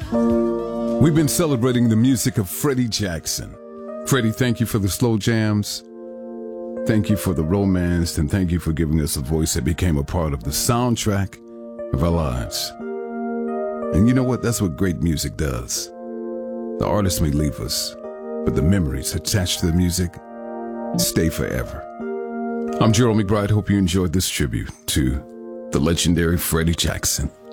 We've been celebrating the music of Freddie Jackson. Freddie, thank you for the slow jams. Thank you for the romance, and thank you for giving us a voice that became a part of the soundtrack of our lives. And you know what? That's what great music does. The artist may leave us, but the memories attached to the music stay forever. I'm Gerald McBride. Hope you enjoyed this tribute to the legendary Freddie Jackson.